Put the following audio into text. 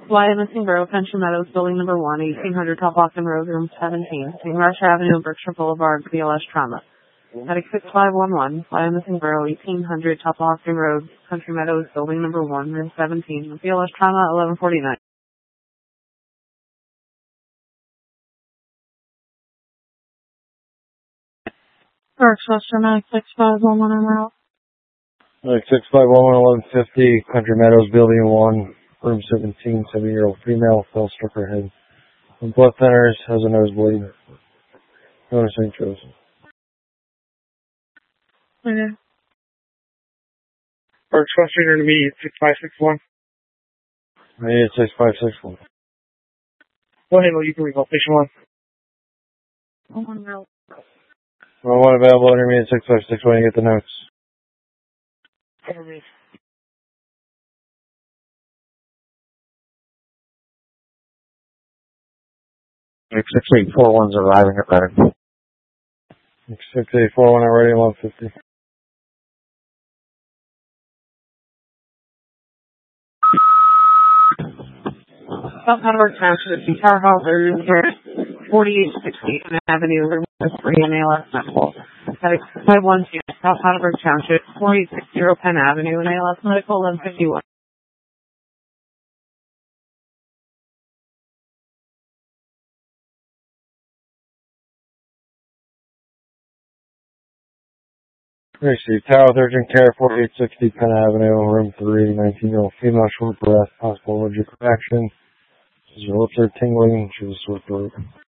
Wyatt Missing Borough, Country Meadows, Building Number 1, 1800 Top Austin Road, Room 17, St. Marsh Avenue, Berkshire Boulevard, BLS Trauma. Medic 6511, Wyatt Missing Borough, 1800 Top Austin Road, Country Meadows, Building Number 1, Room 17, BLS Trauma, 1149. Berkshire, Medic 6511 en route. Medic 6511, 1150, Country Meadows, Building 1, Room 17, 7-year-old female, fell, struck her head. On blood thinners, has a nosebleed. Notice St. Joseph. Okay. Berkshire, intermediate 6561. Intermediate 6561. Go ahead, you can recall patient 1. On route. Well, one available, intermediate 6561, you get the notes. Cover me. 6841's arriving at Reading. 6841 already, 150. South Hanover Township, Tower Hall, 4860 Avenue, Room 3, and ALS Medical. Medic 512, South Hanover Township, 4860 Penn Avenue, and ALS Medical, 1151. Receive Tower Urgent Care, 4860 Penn Avenue, Room 3, 19-year-old female, short breath, possible allergic reaction. Her lips are tingling, she was sore throat.